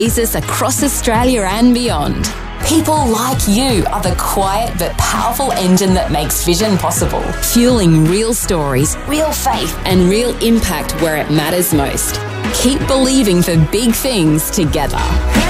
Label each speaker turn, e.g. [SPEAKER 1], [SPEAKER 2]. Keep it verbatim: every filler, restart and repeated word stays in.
[SPEAKER 1] Jesus across Australia and beyond. People like you are the quiet but powerful engine that makes vision possible, fueling real stories, real faith, and real impact where it matters most. Keep believing for big things together.